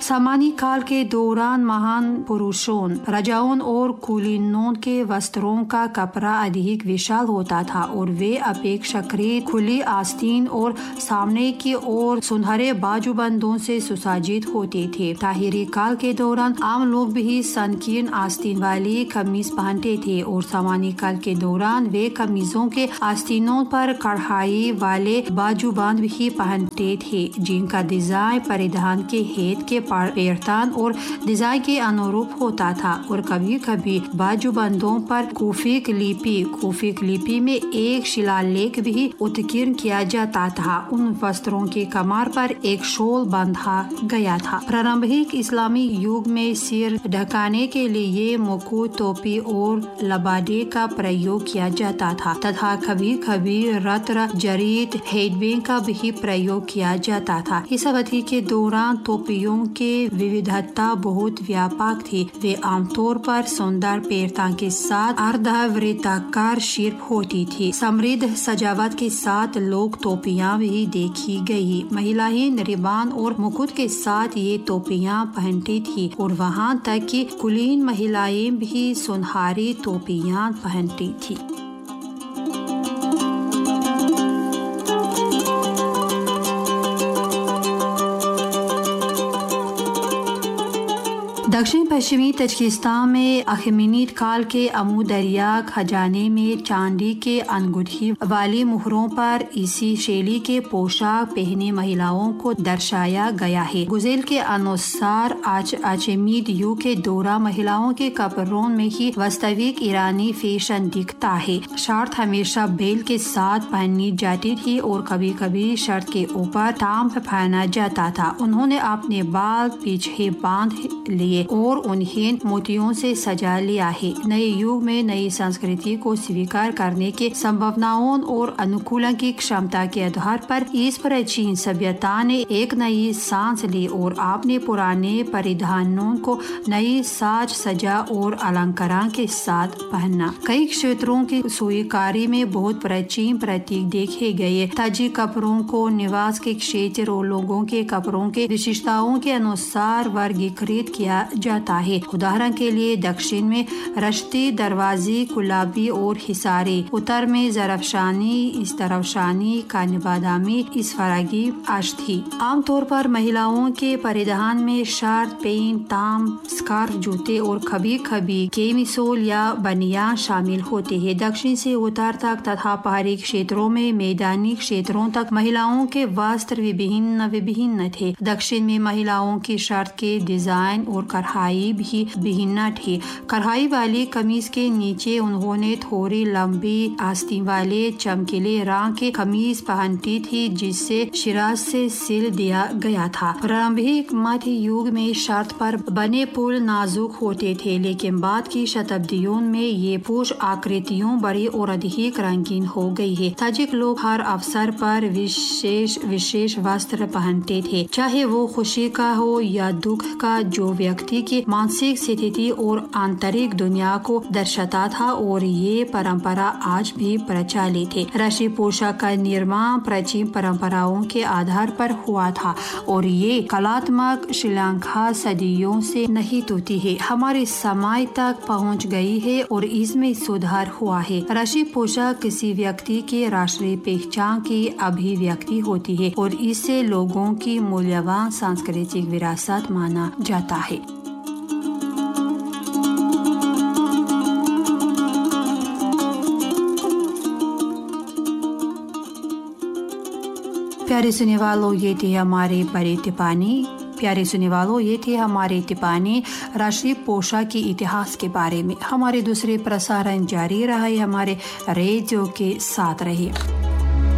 सामान्य काल के दौरान महान पुरुषों, राजाओं और कुलीनों के वस्त्रों का कपड़ा अधिक विशाल होता था और वे अपेक्षाकृत खुली आस्तीन और सामने की ओर सुनहरे बाजूबंदों से सुसज्जित होते थे। ताहिरी काल के दौरान आम लोग भी संकीर्ण आस्तीन वाली कमीज पहनते थे और सामान्य काल के दौरान वे कमीजों के आस्तीनों पर कढ़ाई वाले बाजूबंद भी पहनते थे, जिनका डिजाइन परिधान के हेत के पैटर्न और डिजाइन के अनुरूप होता था। और कभी कभी बाजूबंदों पर कूफिक लिपि में एक शिलालेख भी उत्कीर्ण किया जाता था। उन वस्त्रों के कमर पर एक शॉल बांधा गया था। प्रारंभिक इस्लामी युग में सिर ढकाने के लिए मुकुट, टोपी और लबादे का प्रयोग किया जाता था तथा कभी कभी रत्न जड़ित हेडबैंड का भी प्रयोग किया जाता था। इस अवधि के दौरान टोपियों के विविधता बहुत व्यापक थी। वे आमतौर पर सुंदर पैटर्न के साथ अर्धवृत्ताकार शेप होती थी। समृद्ध सजावट के साथ लोग टोपियां भी देखी गई। महिलाएं रिबान और मुकुट के साथ ये टोपियां पहनती थी और वहां तक कि कुलीन महिलाएं भी सुनहरी टोपियां पहनती थी। दक्षिण पश्चिमी तजिकिस्तान में अखमेनीद काल के अमू दरिया खजाने में चांदी के अंगूठी वाली मुहरों पर इसी शैली के पोशाक पहने महिलाओं को दर्शाया गया है। गुज़ेल के अनुसार अखमेनीद युग के दौरान महिलाओं के कपड़ों में ही वास्तविक ईरानी फैशन दिखता है। शर्ट हमेशा बेल्ट के साथ पहनी जाती थी और कभी कभी शर्ट के ऊपर टांप पहना जाता था। उन्होंने अपने बाल पीछे बांध लिए और उन्हें मोतियों से सजा लिया है। नए युग में नई संस्कृति को स्वीकार करने के संभावनाओं और अनुकूलन की क्षमता के आधार पर इस प्राचीन सभ्यता ने एक नई सांस ली और अपने पुराने परिधानों को नई साज सजा और अलंकारों के साथ पहना। कई क्षेत्रों की सुईकारी में बहुत प्राचीन प्रतीक देखे गए। ताजिक कपड़ों को निवास के क्षेत्र और लोगों के कपड़ों के विशेषताओं के अनुसार वर्गीकृत किया जाता है। उदाहरण के लिए दक्षिण में रश्ती, दरवाजी, गुलाबी और हिसारी, उत्तर में जरफशानी, इस्तरफशानी, कानबादामी, इसफरागी अश्थी। आमतौर पर महिलाओं के परिधान में शर्ट, पैंट, ताम, स्कार्फ, जूते और कभी कभी केमिसोल या बनियान शामिल होते हैं। दक्षिण से उत्तर तक तथा पहाड़ी क्षेत्रों में मैदानी क्षेत्रों तक महिलाओं के वस्त्र विभिन्न थे। दक्षिण में महिलाओं की शर्ट के डिजाइन और कढ़ाई भी भिन्न थी। कढ़ाई वाली कमीज के नीचे उन्होंने थोड़ी लंबी आस्तीन वाले चमकीले रंग के कमीज पहनती थी जिसे शिराज से सिल दिया गया था। प्रारंभिक मध्य युग में शर्ट पर बने पुल नाजुक होते थे, लेकिन बाद की शताब्दियों में ये पोश आकृतियों बड़ी और अधिक रंगीन हो गई है। ताजिक लोग हर अवसर पर विशेष वस्त्र पहनते थे, चाहे वो खुशी का हो या दुख का, जो व्यक्ति की मानसिक स्थिति और आंतरिक दुनिया को दर्शाता था और ये परंपरा आज भी प्रचलित है। राष्ट्रीय पोशाक का निर्माण प्राचीन परंपराओं के आधार पर हुआ था और ये कलात्मक श्रीलंका सदियों से निहित होती है, हमारे समय तक पहुंच गई है और इसमें सुधार हुआ है। राष्ट्रीय पोशाक किसी व्यक्ति के राष्ट्रीय पहचान की अभिव्यक्ति होती है और इससे लोगों की मूल्यवान सांस्कृतिक विरासत माना जाता है। प्यारे सुनने वालों, ये थी हमारी बड़ी टिप्पणी। प्यारे सुनने वालों, ये थी हमारी टिप्पणी राष्ट्रीय पोशाक के इतिहास के बारे में। हमारे दूसरे प्रसारण जारी रहे, हमारे रेडियो के साथ रहिए।